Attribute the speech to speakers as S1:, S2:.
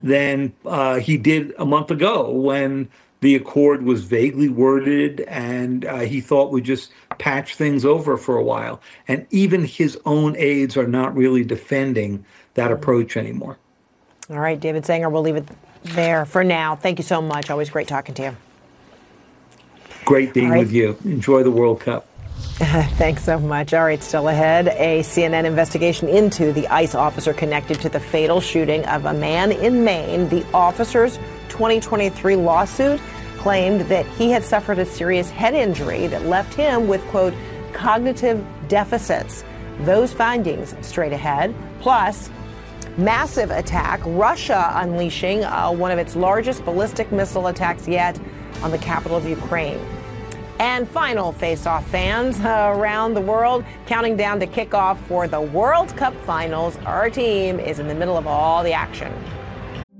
S1: than he did a month ago when the accord was vaguely worded and he thought would just patch things over for a while. And even his own aides are not really defending that approach anymore.
S2: All right, David Sanger, we'll leave it there for now. Thank you so much. Always great talking to you.
S1: Great being with you. Enjoy the World Cup.
S2: Thanks so much. All right, still ahead, a CNN investigation into the ICE officer connected to the fatal shooting of a man in Maine. The officer's 2023 lawsuit claimed that he had suffered a serious head injury that left him with, quote, cognitive deficits. Those findings straight ahead. Plus, massive attack, Russia unleashing one of its largest ballistic missile attacks yet on the capital of Ukraine. And final face-off, fans around the world counting down to kickoff for the World Cup finals. Our team is in the middle of all the action.